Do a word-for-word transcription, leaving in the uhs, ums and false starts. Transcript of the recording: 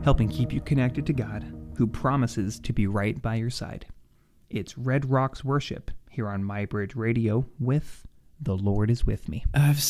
helping keep you connected to God, who promises to be right by your side. It's Red Rocks Worship here on MyBridge Radio with The Lord is With Me. I've